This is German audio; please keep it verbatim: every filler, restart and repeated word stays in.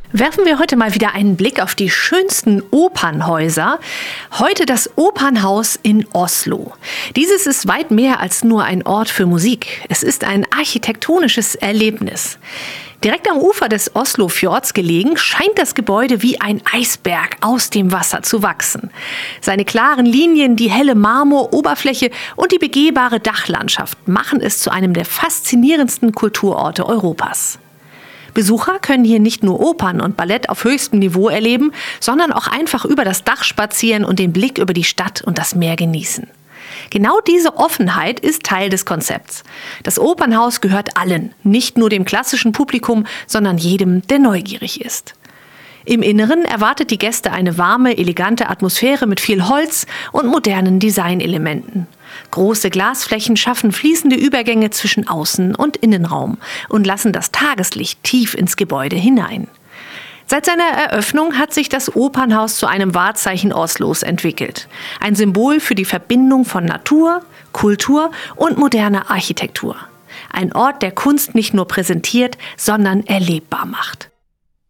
Werfen wir heute mal wieder einen Blick auf die schönsten Opernhäuser. Heute das Opernhaus in Oslo. Dieses ist weit mehr als nur ein Ort für Musik. Es ist ein architektonisches Erlebnis. Direkt am Ufer des Oslofjords gelegen, scheint das Gebäude wie ein Eisberg aus dem Wasser zu wachsen. Seine klaren Linien, die helle Marmoroberfläche und die begehbare Dachlandschaft machen es zu einem der faszinierendsten Kulturorte Europas. Besucher können hier nicht nur Opern und Ballett auf höchstem Niveau erleben, sondern auch einfach über das Dach spazieren und den Blick über die Stadt und das Meer genießen. Genau diese Offenheit ist Teil des Konzepts. Das Opernhaus gehört allen, nicht nur dem klassischen Publikum, sondern jedem, der neugierig ist. Im Inneren erwartet die Gäste eine warme, elegante Atmosphäre mit viel Holz und modernen Designelementen. Große Glasflächen schaffen fließende Übergänge zwischen Außen- und Innenraum und lassen das Tageslicht tief ins Gebäude hinein. Seit seiner Eröffnung hat sich das Opernhaus zu einem Wahrzeichen Oslos entwickelt. Ein Symbol für die Verbindung von Natur, Kultur und moderner Architektur. Ein Ort, der Kunst nicht nur präsentiert, sondern erlebbar macht.